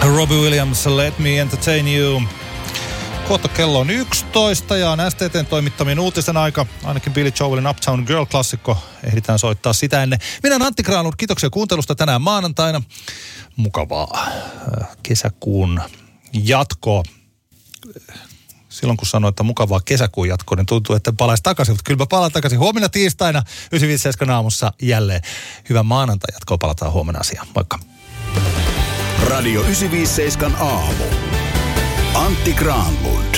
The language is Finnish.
Robbie Williams, Let Me Entertain You. Kohta kello on 11 ja on STT:n toimittamien uutisen aika. Ainakin Billy Joelin Uptown Girl-klassikko. Ehditään soittaa sitä ennen. Minä olen Antti Granlund. Kiitoksia kuuntelusta tänään maanantaina. Mukavaa kesäkuun jatkoa. Silloin kun sanoin, että mukavaa kesäkuun jatkoa, niin tuntuu, että palaisi takaisin. Mutta kyllä mä palaan takaisin huomenna tiistaina 9.57 aamussa jälleen. Hyvää maanantai jatkoa. Palataan huomenna asiaan. Moikka. Radio 957 aamu. Antti Granlund.